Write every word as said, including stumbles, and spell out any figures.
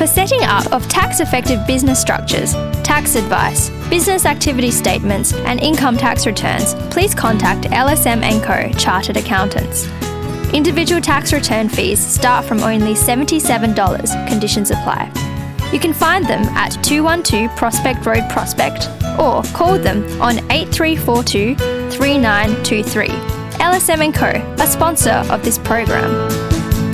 For setting up of tax-effective business structures, tax advice, business activity statements and income tax returns, please contact L S M and Co Chartered Accountants. Individual tax return fees start from only seventy-seven dollars. Conditions apply. You can find them at two one two Prospect Road, Prospect, or call them on eight three four two, three nine two three. L S M and Co, a sponsor of this program.